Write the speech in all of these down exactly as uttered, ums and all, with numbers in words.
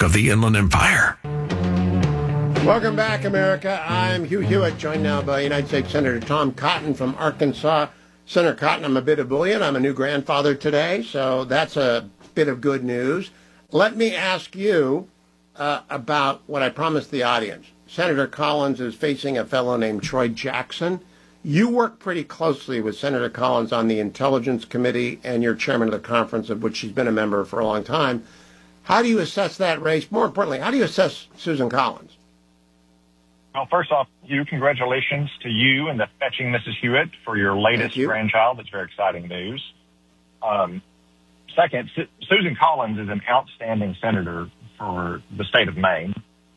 of the Inland Empire. Welcome back, America. I'm Hugh Hewitt, joined now by United States Senator Tom Cotton from Arkansas. Senator Cotton, I'm a bit ebullient. I'm a new grandfather today, so that's a bit of good news. Let me ask you uh, about what I promised the audience. Senator Collins is facing a fellow named Troy Jackson. You work pretty closely with Senator Collins on the Intelligence Committee, and you're chairman of the conference, of which she's been a member for a long time. How do you assess that race? More importantly, how do you assess Susan Collins? Well, first off, Hugh, congratulations to you and the fetching Missus Hewitt for your latest grandchild. That's very exciting news. Um, second, Su- Susan Collins is an outstanding senator for the state of Maine.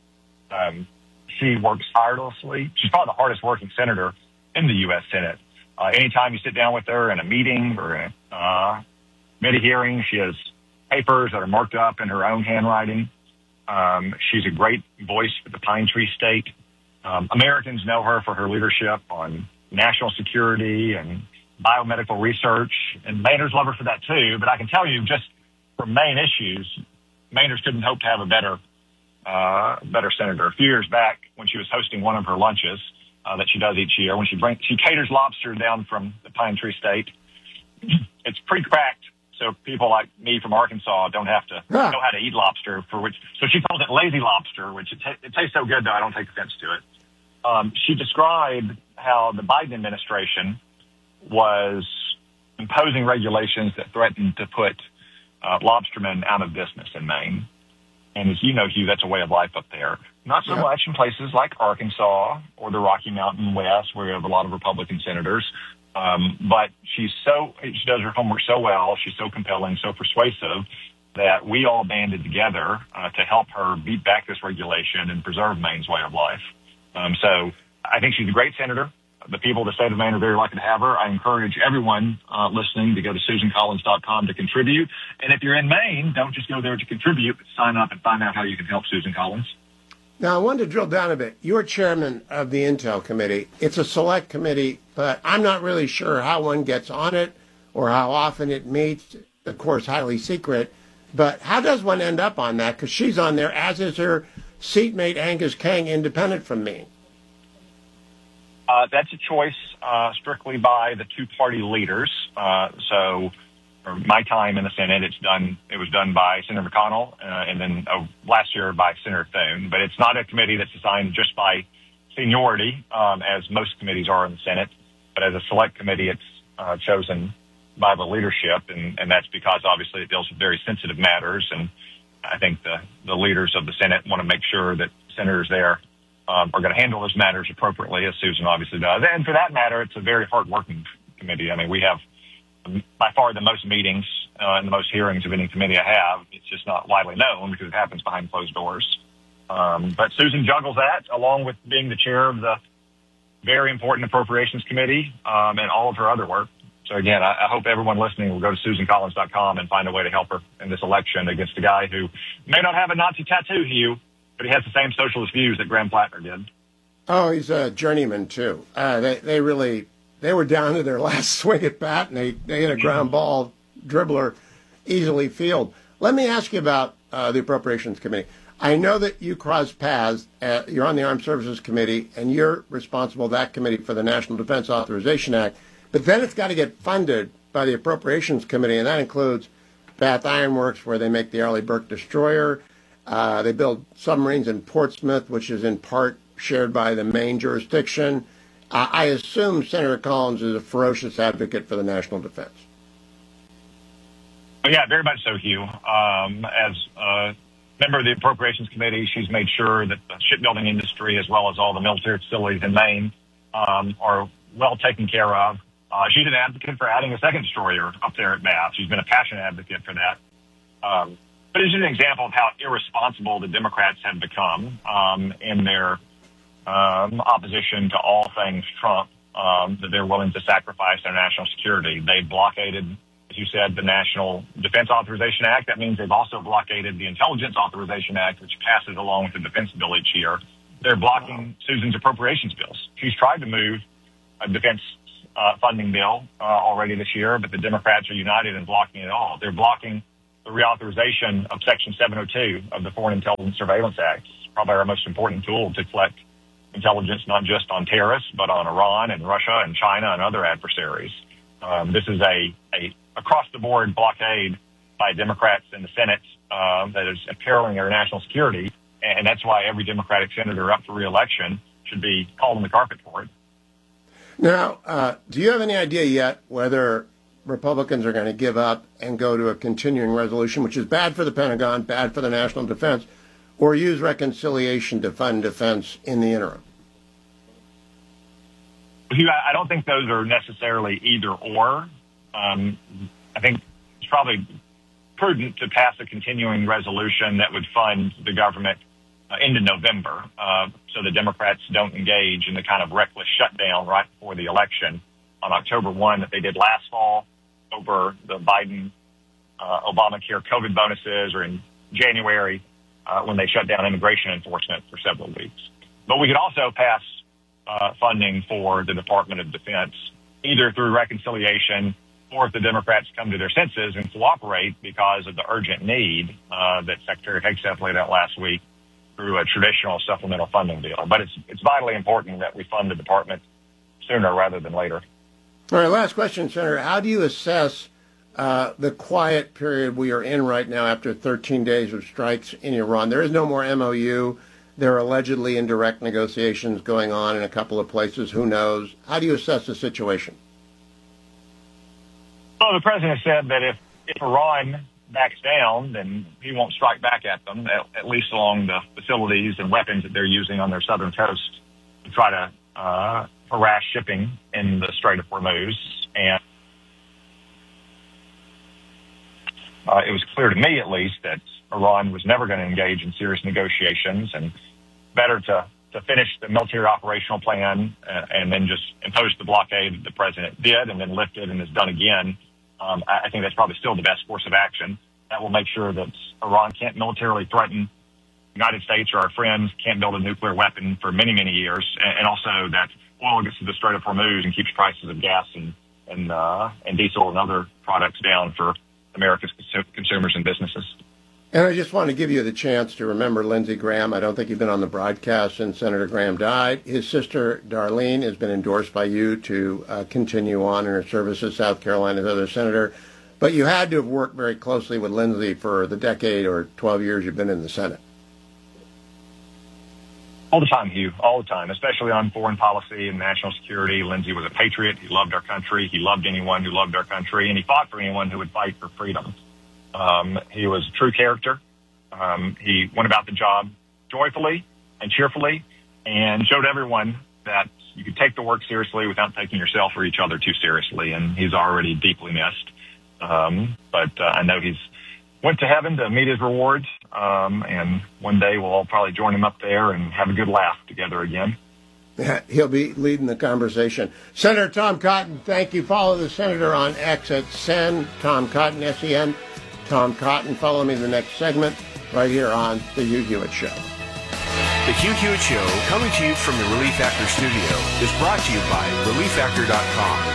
Um, she works tirelessly. She's probably the hardest working senator in the U S Senate. Uh, anytime you sit down with her in a meeting or in a uh, committee hearing, she has papers that are marked up in her own handwriting. Um, she's a great voice for the Pine Tree State. Um, Americans know her for her leadership on national security and biomedical research, and Mainers love her for that too. But I can tell you, just for Maine issues, Mainers couldn't hope to have a better, uh, better senator. A few years back, when she was hosting one of her lunches uh, that she does each year, when she brings, she caters lobster down from the Pine Tree State. It's pre-cracked, so people like me from Arkansas don't have to huh. know how to eat lobster. For which, so she calls it lazy lobster, which it, ta- it tastes so good though I don't take offense to it. Um, she described how the Biden administration was imposing regulations that threatened to put uh, lobstermen out of business in Maine. And as you know, Hugh, that's a way of life up there. Not so yeah. much in places like Arkansas or the Rocky Mountain West, where we have a lot of Republican senators. Um, but she's so, she does her homework so well. She's so compelling, so persuasive that we all banded together uh, to help her beat back this regulation and preserve Maine's way of life. Um, so I think she's a great senator. The people of the state of Maine are very lucky to have her. I encourage everyone uh, listening to go to susan collins dot com to contribute. And if you're in Maine, don't just go there to contribute, but sign up and find out how you can help Susan Collins. Now, I wanted to drill down a bit. You're chairman of the Intel Committee. It's a select committee, but I'm not really sure how one gets on it or how often it meets. Of course, highly secret. But how does one end up on that? Because she's on there, as is her seatmate Angus Kang, independent from me. Uh, that's a choice uh, strictly by the two-party leaders. Uh, so, for my time in the Senate, it's done. It was done by Senator McConnell, uh, and then uh, last year by Senator Thune. But it's not a committee that's assigned just by seniority, um, as most committees are in the Senate. But as a select committee, it's uh, chosen by the leadership, and, and that's because obviously it deals with very sensitive matters. And I think the, the leaders of the Senate want to make sure that senators there um, are going to handle those matters appropriately, as Susan obviously does. And for that matter, it's a very hard-working committee. I mean, we have by far the most meetings uh, and the most hearings of any committee I have. It's just not widely known because it happens behind closed doors. Um, but Susan juggles that along with being the chair of the very important Appropriations Committee um, and all of her other work. So, again, I, I hope everyone listening will go to susan collins dot com and find a way to help her in this election against a guy who may not have a Nazi tattoo, Hugh, but he has the same socialist views that Graham Plattner did. Oh, he's a journeyman, too. Uh, they, they really, they were down to their last swing at bat, and they, they hit a ground ball dribbler easily field. Let me ask you about uh, the Appropriations Committee. I know that you cross paths. Uh, you're on the Armed Services Committee, and you're responsible, that committee, for the National Defense Authorization Act. But then it's got to get funded by the Appropriations Committee, and that includes Bath Iron Works, where they make the Arleigh Burke destroyer. Uh, they build submarines in Portsmouth, which is in part shared by the Maine jurisdiction. Uh, I assume Senator Collins is a ferocious advocate for the national defense. Oh, yeah, very much so, Hugh. Um, as a member of the Appropriations Committee, she's made sure that the shipbuilding industry, as well as all the military facilities in Maine, um, are well taken care of. Uh, she's an advocate for adding a second destroyer up there at Bath. She's been a passionate advocate for that. Um, but it's just an example of how irresponsible the Democrats have become um, in their um, opposition to all things Trump, um, that they're willing to sacrifice their national security. They blockaded, as you said, the National Defense Authorization Act. That means they've also blockaded the Intelligence Authorization Act, which passes along with the defense bill each year. They're blocking Susan's appropriations bills. She's tried to move a defense Uh, funding bill uh, already this year, but the Democrats are united in blocking it all. They're blocking the reauthorization of Section seven oh two of the Foreign Intelligence Surveillance Act. It's probably our most important tool to collect intelligence not just on terrorists, but on Iran and Russia and China and other adversaries. Um, this is a, a across-the-board blockade by Democrats in the Senate uh, that is imperiling our national security, and that's why every Democratic senator up for re-election should be called on the carpet for it. Now, uh, do you have any idea yet whether Republicans are going to give up and go to a continuing resolution, which is bad for the Pentagon, bad for the national defense, or use reconciliation to fund defense in the interim? Hugh, I don't think those are necessarily either or. Um, I think it's probably prudent to pass a continuing resolution that would fund the government uh, into November, uh, so the Democrats don't engage in the kind of reckless shutdown right before the election on October first that they did last fall over the Biden uh, Obamacare COVID bonuses, or in January uh, when they shut down immigration enforcement for several weeks. But we could also pass uh, funding for the Department of Defense, either through reconciliation or if the Democrats come to their senses and cooperate because of the urgent need uh, that Secretary Hegseth laid out last week through a traditional supplemental funding deal. But it's it's vitally important that we fund the department sooner rather than later. All right, last question, Senator. How do you assess uh, the quiet period we are in right now after thirteen days of strikes in Iran? There is no more M O U. There are allegedly indirect negotiations going on in a couple of places. Who knows? How do you assess the situation? Well, the president said that if, if Iran backs down, then he won't strike back at them, at, at least along the facilities and weapons that they're using on their southern coast to try to uh, harass shipping in the Strait of Hormuz. And uh, it was clear to me, at least, that Iran was never going to engage in serious negotiations, and better to, to finish the military operational plan uh, and then just impose the blockade that the president did and then lift it and is done again. Um, I, I think that's probably still the best course of action. That will make sure that Iran can't militarily threaten the United States or our friends, can't build a nuclear weapon for many, many years, and, and also that oil gets to the Strait of Hormuz and keeps prices of gas and and, uh, and diesel and other products down for America's consumers and businesses. And I just want to give you the chance to remember Lindsey Graham. I don't think you've been on the broadcast since Senator Graham died. His sister, Darlene, has been endorsed by you to uh, continue on in her service as South Carolina's other senator. But you had to have worked very closely with Lindsey for the decade or twelve years you've been in the Senate. All the time, Hugh, all the time, especially on foreign policy and national security. Lindsey was a patriot. He loved our country. He loved anyone who loved our country, and he fought for anyone who would fight for freedom. Um, he was a true character. Um, he went about the job joyfully and cheerfully and showed everyone that you could take the work seriously without taking yourself or each other too seriously. And he's already deeply missed. Um, but uh, I know he's went to heaven to meet his rewards. Um, and one day we'll all probably join him up there and have a good laugh together again. Yeah, he'll be leading the conversation. Senator Tom Cotton, thank you. Follow the senator on X at Sen, Tom Cotton, S E N. Tom Cotton. Follow me in the next segment right here on The Hugh Hewitt Show. The Hugh Hewitt Show, coming to you from the Relief Factor studio, is brought to you by relief factor dot com.